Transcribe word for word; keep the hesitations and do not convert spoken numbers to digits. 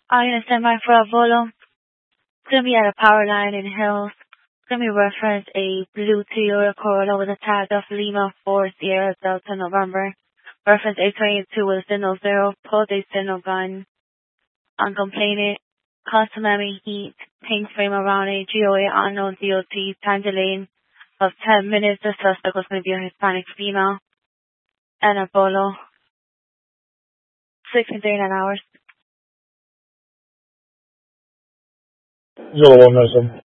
I am standby for a Volo. It's gonna be at a power line in Hills. It's gonna be reference a blue Toyota Corolla with a tag of Lima four Sierra Delta November. Reference eight twenty-two with signal zero, pulled a signal gun. Uncomplaining. Customary heat, pink frame around a G O A unknown D O T, time delay of ten minutes. The suspect was going to be a Hispanic female and a Bolo. sixteen thirty-nine hours. Zero one nine seven.